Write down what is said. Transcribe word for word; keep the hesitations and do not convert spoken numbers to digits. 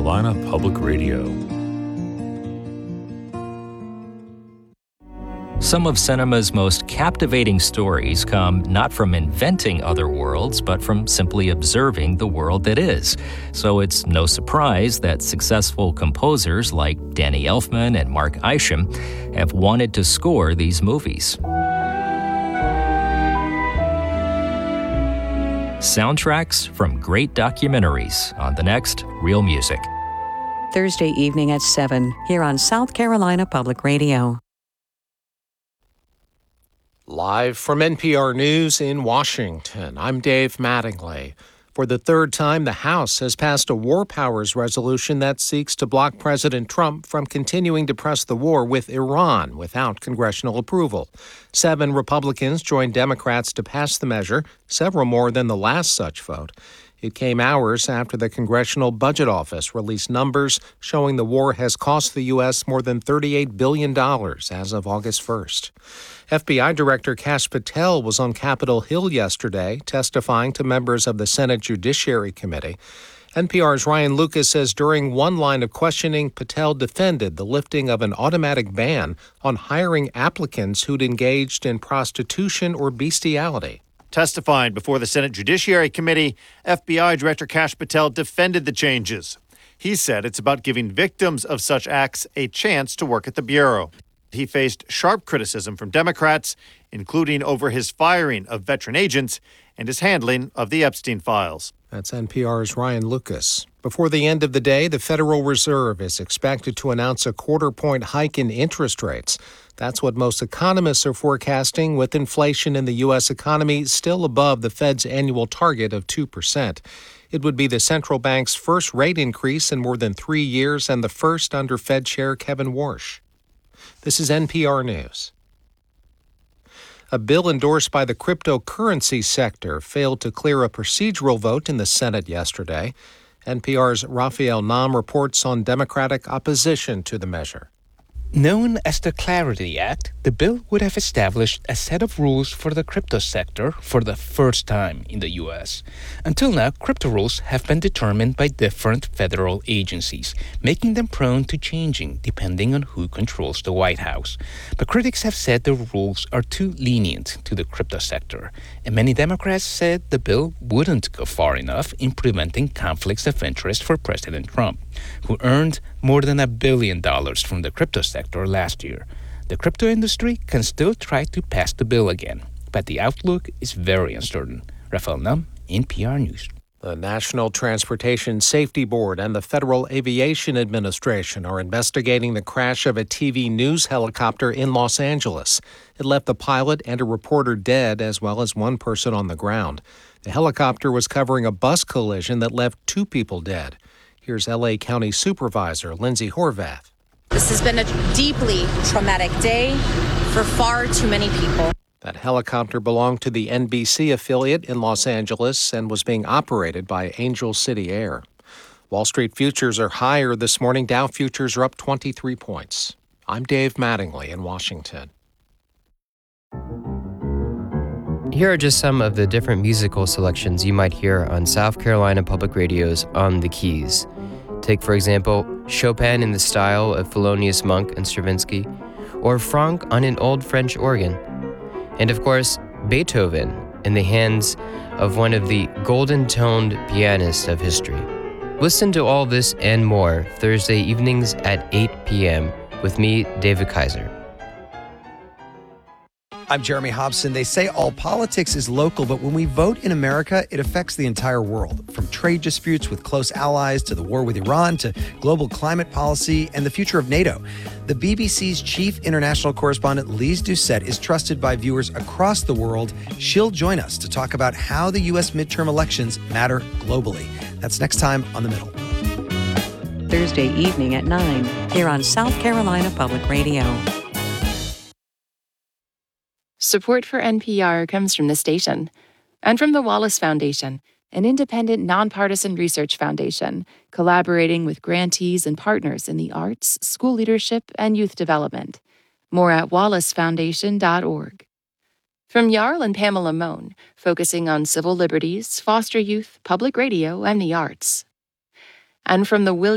Carolina Public Radio. Some of cinema's most captivating stories come not from inventing other worlds, but from simply observing the world that is. So it's no surprise that successful composers like Danny Elfman and Mark Isham have wanted to score these movies. Soundtracks from great documentaries on the next Real Music. Thursday evening at seven, here on South Carolina Public Radio. Live from N P R News in Washington, I'm Dave Mattingly. For the third time, the House has passed a war powers resolution that seeks to block President Trump from continuing to press the war with Iran without congressional approval. Seven Republicans joined Democrats to pass the measure, several more than the last such vote. It came hours after the Congressional Budget Office released numbers showing the war has cost the U S more than thirty-eight billion dollars as of August first. F B I Director Kash Patel was on Capitol Hill yesterday testifying to members of the Senate Judiciary Committee. N P R's Ryan Lucas says during one line of questioning, Patel defended the lifting of an automatic ban on hiring applicants who'd engaged in prostitution or bestiality. Testifying before the Senate Judiciary Committee, F B I Director Kash Patel defended the changes. He said it's about giving victims of such acts a chance to work at the Bureau. He faced sharp criticism from Democrats, including over his firing of veteran agents and his handling of the Epstein files. That's N P R's Ryan Lucas. Before the end of the day, the Federal Reserve is expected to announce a quarter-point hike in interest rates. That's what most economists are forecasting, with inflation in the U S economy still above the Fed's annual target of two percent. It would be the central bank's first rate increase in more than three years and the first under Fed Chair Kevin Warsh. This is N P R News. A bill endorsed by the cryptocurrency sector failed to clear a procedural vote in the Senate yesterday. N P R's Raphael Nam reports on Democratic opposition to the measure. Known as the Clarity Act, the bill would have established a set of rules for the crypto sector for the first time in the U S. Until now, crypto rules have been determined by different federal agencies, making them prone to changing depending on who controls the White House. But critics have said the rules are too lenient to the crypto sector, and many Democrats said the bill wouldn't go far enough in preventing conflicts of interest for President Trump, who earned more than a billion dollars from the crypto sector last year. The crypto industry can still try to pass the bill again, but the outlook is very uncertain. Raphael Nam, N P R News. The National Transportation Safety Board and the Federal Aviation Administration are investigating the crash of a T V news helicopter in Los Angeles. It left the pilot and a reporter dead, as well as one person on the ground. The helicopter was covering a bus collision that left two people dead. Here's L A County Supervisor Lindsay Horvath. This has been a deeply traumatic day for far too many people. That helicopter belonged to the N B C affiliate in Los Angeles and was being operated by Angel City Air. Wall Street futures are higher this morning. Dow futures are up twenty-three points. I'm Dave Mattingly in Washington. Here are just some of the different musical selections you might hear on South Carolina Public Radio's On the Keys. Take, for example, Chopin in the style of Thelonious Monk and Stravinsky, or Franck on an old French organ. And of course, Beethoven in the hands of one of the golden-toned pianists of history. Listen to all this and more Thursday evenings at eight p.m. with me, David Kaiser. I'm Jeremy Hobson. They say all politics is local, but when we vote in America, it affects the entire world. From trade disputes with close allies to the war with Iran to global climate policy and the future of NATO. The B B C's chief international correspondent, Lise Doucette, is trusted by viewers across the world. She'll join us to talk about how the U S midterm elections matter globally. That's next time on The Middle. Thursday evening at nine, here on South Carolina Public Radio. Support for N P R comes from the station and from the Wallace Foundation, an independent, nonpartisan research foundation collaborating with grantees and partners in the arts, school leadership, and youth development. More at wallace foundation dot org. From Jarl and Pamela Mohn, focusing on civil liberties, foster youth, public radio, and the arts. And from the William